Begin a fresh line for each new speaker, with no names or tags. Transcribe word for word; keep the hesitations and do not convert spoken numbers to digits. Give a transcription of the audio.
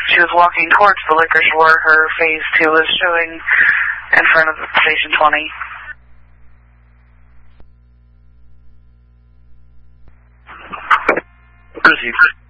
she was walking towards the liquor store. Her phase two was showing in front of station twenty.
Proceed.